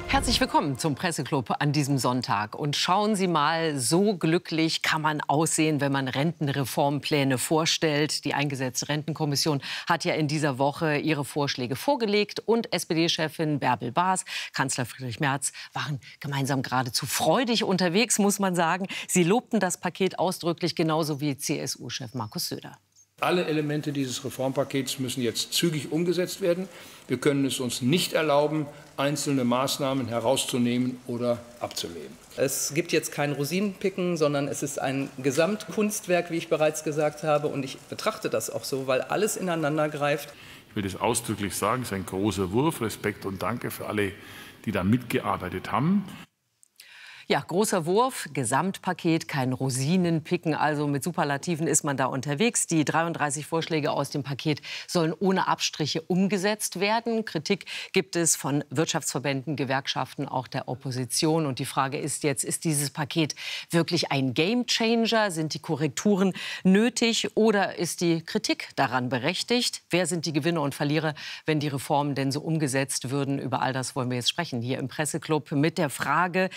Herzlich willkommen zum Presseclub an diesem Sonntag. Und schauen Sie mal, so glücklich kann man aussehen, wenn man Rentenreformpläne vorstellt. Die eingesetzte Rentenkommission hat ja in dieser Woche ihre Vorschläge vorgelegt. Und SPD-Chefin Bärbel Baas, Kanzler Friedrich Merz waren gemeinsam geradezu freudig unterwegs, muss man sagen. Sie lobten das Paket ausdrücklich, genauso wie CSU-Chef Markus Söder. Alle Elemente dieses Reformpakets müssen jetzt zügig umgesetzt werden. Wir können es uns nicht erlauben, einzelne Maßnahmen herauszunehmen oder abzulehnen. Es gibt jetzt kein Rosinenpicken, sondern es ist ein Gesamtkunstwerk, wie ich bereits gesagt habe. Und ich betrachte das auch so, weil alles ineinander greift. Ich will das ausdrücklich sagen, es ist ein großer Wurf. Respekt und Danke für alle, die da mitgearbeitet haben. Ja, großer Wurf, Gesamtpaket, kein Rosinenpicken, also mit Superlativen ist man da unterwegs. Die 33 Vorschläge aus dem Paket sollen ohne Abstriche umgesetzt werden. Kritik gibt es von Wirtschaftsverbänden, Gewerkschaften, auch der Opposition. Und die Frage ist jetzt, ist dieses Paket wirklich ein Gamechanger? Sind die Korrekturen nötig oder ist die Kritik daran berechtigt? Wer sind die Gewinner und Verlierer, wenn die Reformen denn so umgesetzt würden? Über all das wollen wir jetzt sprechen hier im Presseclub mit der Frage,